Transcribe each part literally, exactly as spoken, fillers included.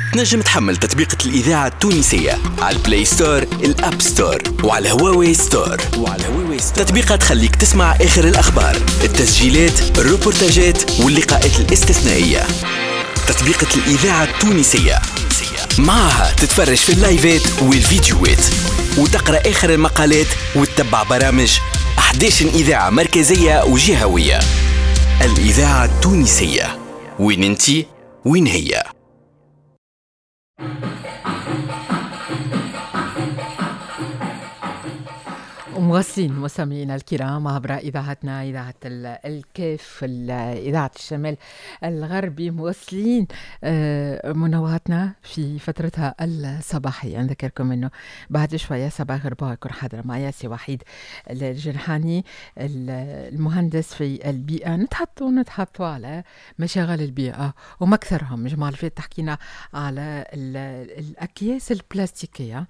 تنجم تحمل تطبيقة الإذاعة التونسية على البلاي ستور، الأب ستور، وعلى هواوي ستور. وعلى هواوي ستور تطبيقة تخليك تسمع آخر الأخبار، التسجيلات، الروبورتاجات واللقاءات الاستثنائية. تطبيقة الإذاعة التونسية معها تتفرج في اللايفات والفيديوهات وتقرأ آخر المقالات وتتبع برامج أحد عشر إذاعة مركزية وجهوية. الإذاعة التونسية، وين انتي وين هي؟ مواصلين مستمعينا الكرام عبر إذاعتنا إذاعة الكيف إذاعة الشمال الغربي، مواصلين منوعاتنا في فترتها الصباحية. نذكركم أنه بعد شوية صباح غرباء يكون حاضر معي سي وحيد الجرحاني المهندس في البيئة. نتحطوا نتحطوا على مشاغل البيئة وما أكثرهم. جمال الفات تحكينا على الأكياس البلاستيكية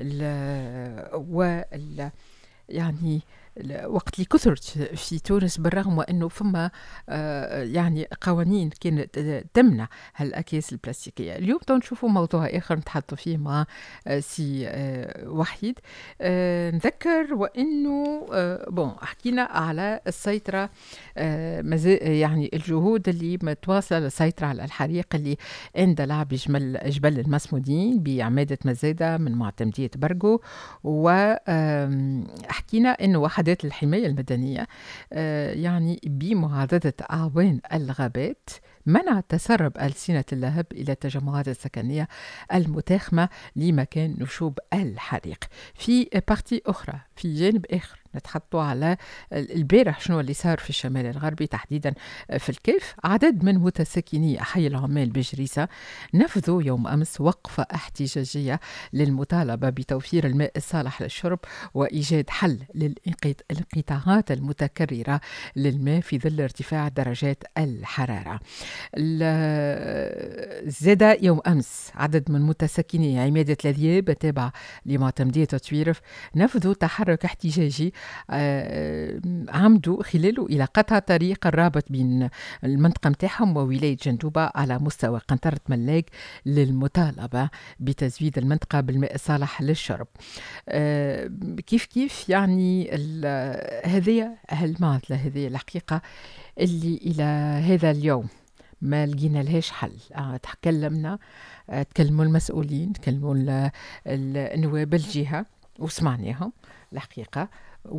وال يعني وقت اللي كثرت في تونس، بالرغم وأنه فما يعني قوانين كانت تمنع هالأكياس البلاستيكية. اليوم نشوفوا موضوع آخر نتحدث فيه مع سي وحيد. نذكر وأنه بون حكينا على السيطرة، يعني الجهود اللي متواصلة للسيطرة على الحريق اللي اندلع بجمل جبل المسمودين بعمادة مزيدة من معتمدية برغو. وحكينا أنه وحدات الحماية المدنية يعني بمعاضدة أعوان الغابات منع تسرب ألسنة اللهب إلى التجمعات السكنية المتاخمة لمكان نشوب الحريق. في بارتي أخرى في جانب آخر نتحطوا على البارح شنو اللي صار في الشمال الغربي، تحديدا في الكيف. عدد من متسكني حي العمال بجريسة نفذوا يوم أمس وقفة احتجاجية للمطالبة بتوفير الماء الصالح للشرب وإيجاد حل للانقطاعات المتكررة للماء في ظل ارتفاع درجات الحرارة. زاد يوم أمس عدد من متسكني عمادة الذياب التابعة لمعتمدية تطويرف نفذوا تحرك احتجاجي عمدوا خلاله إلى قطع طريق الرابط بين المنطقة متاعهم وولاية جندوبة على مستوى قنطرة ملاق للمطالبة بتزويد المنطقة بالماء الصالح للشرب. كيف كيف يعني هذه المعضلة، هذه الحقيقة اللي إلى هذا اليوم ما لقينا لهاش حل. تكلمنا تكلموا المسؤولين، تكلموا النواب الجهة وسمعناهم الحقيقة،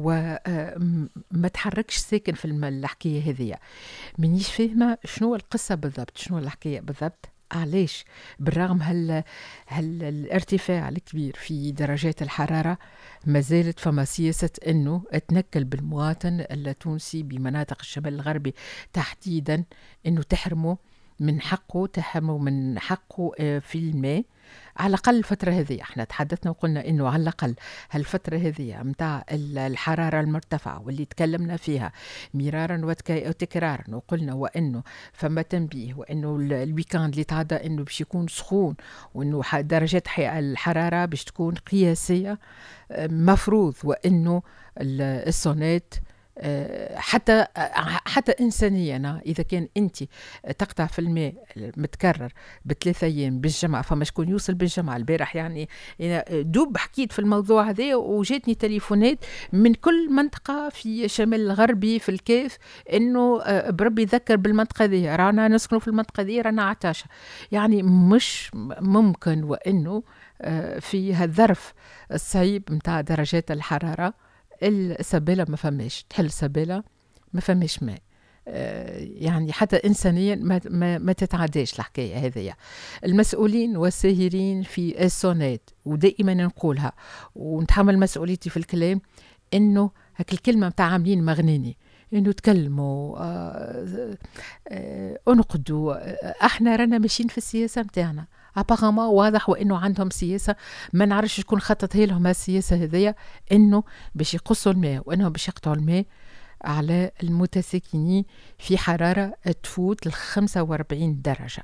وما تحركش ساكن في الحكاية هذه. منيش فاهمة شنو القصة بالضبط، شنو الحكاية بالضبط، علاش بالرغم هل هل الارتفاع الكبير في درجات الحرارة ما زالت فما سياسة أنه تنكل بالمواطن التونسي بمناطق الشمال الغربي تحديدا، أنه تحرمه من حقه تحرمه من حقه في الماء على الأقل الفترة هذه. احنا تحدثنا وقلنا انه على الأقل هالفترة هذه متاع الحرارة المرتفعة واللي تكلمنا فيها مرارا وتكرارا، وقلنا وانه فما تنبيه وانه الويكاند اللي تعدى انه باش يكون سخون وانه درجات الحرارة باش تكون قياسية، مفروض وانه السونات حتى حتى إنسانيا إذا كان أنت تقطع في الماء متكرر بثلاثة أيام بالجمعة، فما شكون يوصل بالجمعة. البارح يعني دوب حكيت في الموضوع هذا وجاتني تليفونات من كل منطقة في شمال الغربي في الكيف إنه بربي يذكر بالمنطقة دي، رانا نسكنوا في المنطقة دي، رانا عطاشة. يعني مش ممكن وإنه في هالظرف الصعيب متاع درجات الحرارة السبالة ما فماش تحل السبالة، ما فماش ماء. يعني حتى إنسانيا ما, ما, ما تتعداش الحكاية هذه. المسؤولين والساهرين في السونات، ودائما نقولها ونتحمل مسؤوليتي في الكلام، إنه هك الكلمة متاع عاملين مغنيني، إنه تكلموا آه آه انقدوا. احنا رانا ماشيين في السياسة متاعنا أبغما واضح وإنه عندهم سياسة ما نعرفش شكون خططها لهم السياسة هذية، إنه باش يقصوا الماء وإنهم باش يقطعوا الماء على المتساكنين في حرارة تفوت ال خمسة وأربعين درجة.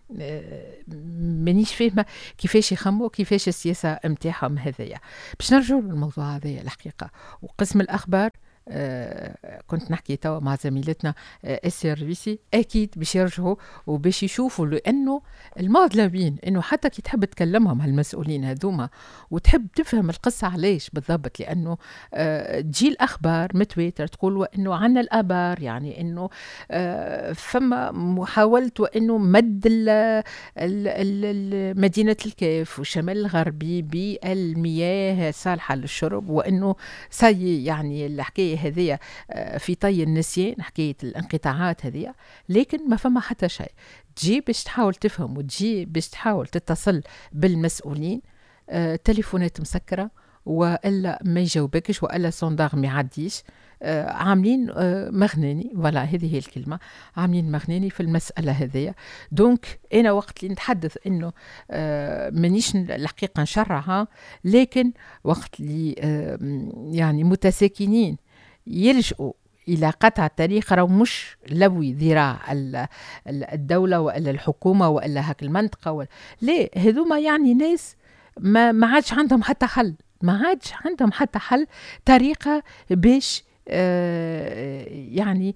مانيش فاهمة كيفاش يخموا كيفاش السياسة متاعهم هذية. باش نرجع للموضوع هذا الحقيقة. وقسم الأخبار آه كنت نحكي توا مع زميلتنا آه السيرفيسي اكيد باش يرجعوا وباش يشوفوا، لانه الماضلبين انه حتى كي تحب تكلمهم هالمسؤولين هذوما وتحب تفهم القصه علاش بالضبط، لانه آه تجي الاخبار متواتر تقول وانه عنا الابار، يعني انه آه فما محاوله وانه مد ال ال ال مدينه الكيف والشمال الغربي بالمياه صالحه للشرب، وانه سي يعني الحكايه هذه في طي النسيان، حكايه الانقطاعات هذه، لكن ما فما حتى شيء. تجي باش تحاول تفهم وتجي باش تحاول تتصل بالمسؤولين، آه، تليفونات مسكره والا ما يجاوبكش والا صنداغ ما يعديش، آه، عاملين آه، مغناني، ولا هذه هي الكلمه، عاملين مغناني في المساله هذيا. دونك انا وقت اللي نتحدث انه آه، مانيش الحقيقه نشرعها، لكن وقت اللي آه، يعني متساكنين يلجؤوا إلى قطع الطريق، راه مش لوي ذراع الدولة وإلا الحكومة وإلا هاك المنطقة ولا ليه، هذوما يعني ناس ما ما عادش عندهم حتى حل، ما عادش عندهم حتى حل طريقة باش آه يعني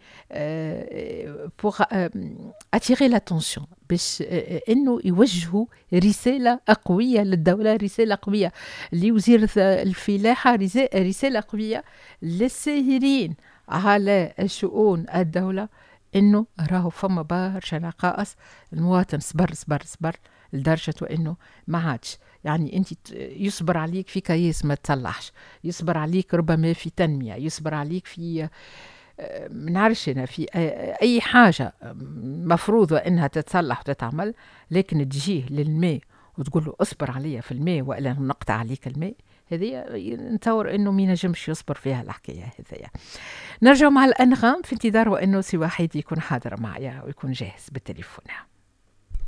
آه pour آه attirer l'attention، باش آه انه يوجهوا رسالة قوية للدولة، رسالة قوية لوزير الفلاحة، رسالة قوية للساهرين على شؤون الدولة، انه راهو فما برشا نقائص، المواطن صبر صبر صبر لدرجة انه ما عادش، يعني انت يصبر عليك في كيس ما تصلحش، يصبر عليك ربما في تنمية، يصبر عليك في منعرفش انا في اي حاجة مفروضة انها تتصلح وتتعمل، لكن تجيه للماء وتقول له اصبر عليا في الماء والا نقطع عليك الماء، هذه نتصور انه ما ينجمش يصبر فيها الحكايه هذيا. نرجع مع الانغام في انتظار وانه سي واحد يكون حاضر معايا ويكون جاهز بالتليفون.